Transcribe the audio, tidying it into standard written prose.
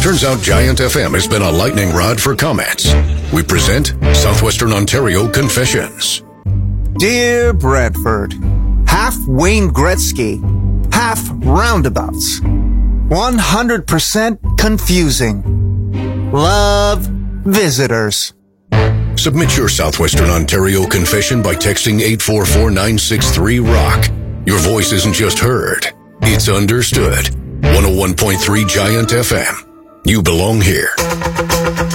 Turns out Giant FM has been a lightning rod for comments. We present Southwestern Ontario Confessions. Dear Brantford, half Wayne Gretzky, half roundabouts. 100% confusing. Love, visitors. Submit your Southwestern Ontario confession by texting 844-963-ROCK. Your voice isn't just heard, it's understood. 101.3 Giant FM. You belong here.